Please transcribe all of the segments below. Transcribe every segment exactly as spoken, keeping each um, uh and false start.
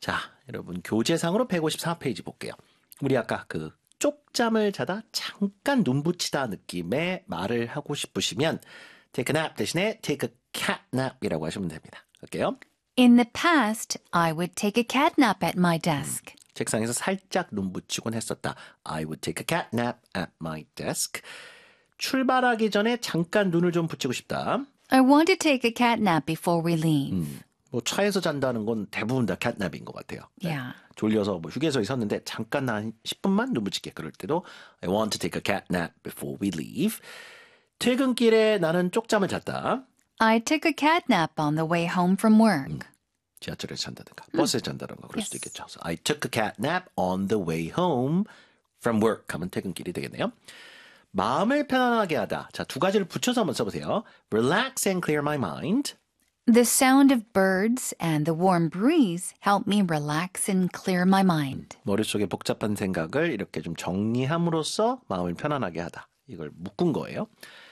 자, 여러분 교재상으로 백오십사 페이지 볼게요. 우리 아까 그 쪽잠을 자다 잠깐 눈 붙이다 느낌의 말을 하고 싶으시면 take a nap 대신에 take a cat nap이라고 하시면 됩니다. 할게요. In the past, I would take a cat nap at my desk. 음, 책상에서 살짝 눈 붙이곤 했었다. I would take a cat nap at my desk. 출발하기 전에 잠깐 눈을 좀 붙이고 싶다. I want to take a cat nap before we leave. 음, 뭐 차에서 잔다는 건 대부분 다 캣nap인 것 같아요. 네. Yeah. 졸려서 뭐 휴게소에 섰는데 잠깐 한 십 분만 눈 붙이게 그럴 때도 I want to take a cat nap before we leave. 퇴근길에 나는 쪽잠을 잤다. I took a cat nap on the way home from work. 음, 지하철에서 잔다든가 버스에서 잔다든가 그럴 수도 Yes. 있겠죠. So I took a cat nap on the way home from work 하면 퇴근길이 되겠네요. 마음을 편안하게 하다. 자, 두 가지를 붙여서 한번 써보세요. Relax and clear my mind. The sound of birds and the warm breeze help me relax and clear my mind. 머릿속에 복잡한 생각을 이렇게 좀 정리함으로써 마음을 편안하게 하다. 이걸 묶은 거예요.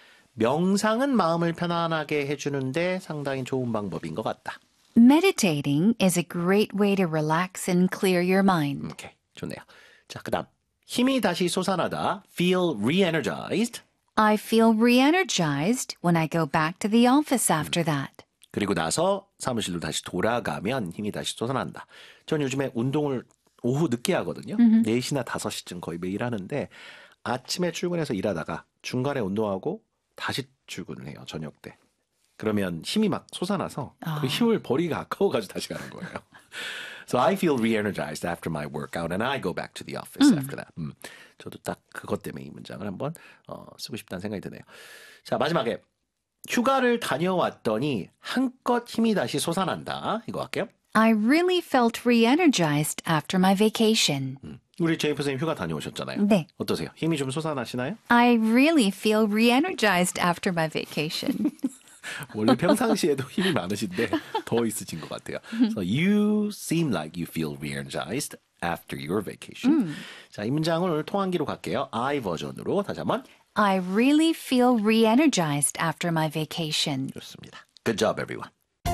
명상은 마음을 편안하게 해주는데 상당히 좋은 방법인 것 같다. Meditating is a great way to relax and clear your mind. 오케이, 좋네요. 자, 그 다음. 힘이 다시 솟아나다. Feel re-energized. I feel re-energized when I go back to the office after that. 그리고 나서 사무실로 다시 돌아가면 힘이 다시 솟아난다. 전 요즘에 운동을 오후 늦게 하거든요. 음흠. 네 시나 다섯 시쯤 거의 매일 하는데 아침에 출근해서 일하다가 중간에 운동하고 다시 출근을 해요. 저녁 때. 그러면 힘이 막 솟아나서 아. 그 힘을 버리기가 아까워가지고 다시 가는 거예요. So I feel re-energized after my workout and I go back to the office 음. after that. 음, 저도 딱 그것 때문에 이 문장을 한번 어, 쓰고 싶다는 생각이 드네요. 자, 마지막에 휴가를 다녀왔더니 한껏 힘이 다시 솟아난다. 이거 할게요. I really felt re-energized after my vacation. 음, 우리 제이프 선생님 휴가 다녀오셨잖아요. 네. 어떠세요? 힘이 좀 솟아나시나요? I really feel re-energized after my vacation. 원래 평상시에도 힘이 많으신데 더 있으신 것 같아요. So you seem like you feel re-energized after your vacation. 음. 자, 이 문장을 오늘 통한기로 갈게요. I 버전으로 다시 한번. I really feel re-energized after my vacation. 좋습니다. Good job, everyone.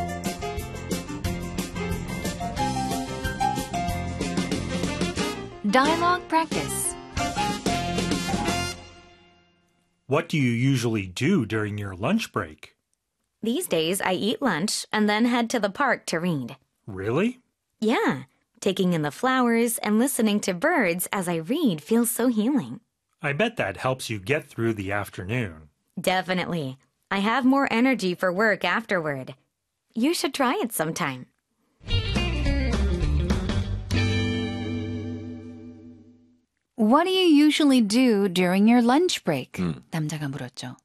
Dialogue practice. What do you usually do during your lunch break? These days, I eat lunch and then head to the park to read. Really? Yeah, taking in the flowers and listening to birds as I read feels so healing. I bet that helps you get through the afternoon. Definitely. I have more energy for work afterward. You should try it sometime. What do you usually do during your lunch break? 음. 남자가 물었죠.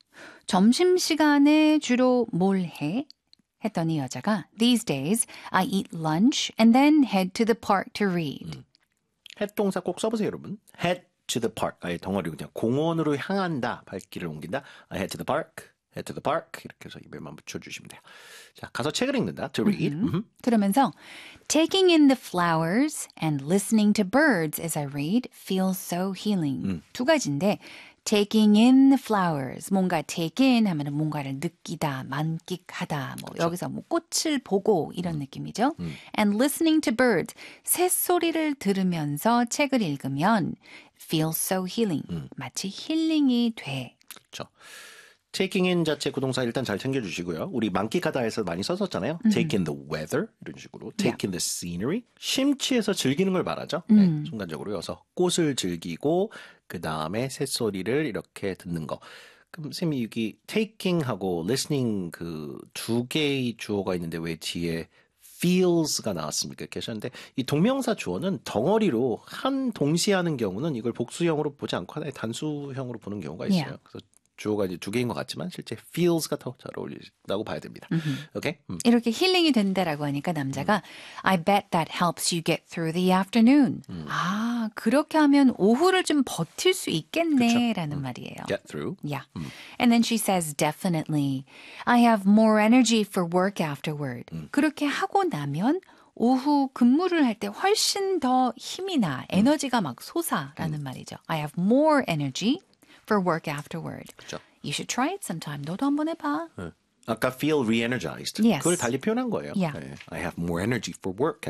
점심시간에 주로 뭘 해? 했더니 여자가 These days, I eat lunch and then head to the park to read. 음. head 동사 꼭 써보세요, 여러분. head to the park. 아예 덩어리 그냥 공원으로 향한다. 발길을 옮긴다. I head to the park. head to the park. 이렇게 해서 입에만 붙여주시면 돼요. 자, 가서 책을 읽는다. to read. 음. 음흠. 그러면서 Taking in the flowers and listening to birds as I read feels so healing. 음. 두 가지인데 Taking in the flowers, 뭔가 take in 하면 뭔가를 느끼다, 만끽하다, 뭐 그렇죠. 여기서 뭐 꽃을 보고 이런 느낌이죠. 음. And listening to birds, 새소리를 들으면서 책을 읽으면 feels so healing, 음. 마치 힐링이 돼. 그렇죠. taking in 자체 구동사 일단 잘 챙겨주시고요. 우리 만끽하다에서 많이 썼었잖아요. 음. take in the weather 이런 식으로. take Yeah. in the scenery. 심취해서 즐기는 걸 말하죠. 음. 네, 순간적으로 여서 꽃을 즐기고 그 다음에 새소리를 이렇게 듣는 거. 그럼 쌤이 여기 taking하고 listening 그 두 개의 주어가 있는데 왜 뒤에 feels가 나왔습니까? 이렇게 하셨는데 이 동명사 주어는 덩어리로 한 동시에 하는 경우는 이걸 복수형으로 보지 않고 하나의 단수형으로 보는 경우가 있어요. Yeah. 그래서 주어가 이제 두 개인 것 같지만 실제 feels가 더 잘 어울린다고 봐야 됩니다. 오케이? 음. 이렇게 힐링이 된다라고 하니까 남자가 I bet that helps you get through the afternoon. 음. 아, 그렇게 하면 오후를 좀 버틸 수 있겠네라는 음. 말이에요. get through. Yeah. 음. And then she says, definitely. I have more energy for work afterward. 음. 그렇게 하고 나면 오후 근무를 할 때 훨씬 더 힘이 나, 에너지가 막 솟아라는 말이죠. I have more energy for work afterward. 그렇죠. You should try it sometime. 너도 한번 해봐. 네. 아까 feel re-energized. Yes. 그걸 달리 표현한 거예요. Yeah. 네. I have more energy for work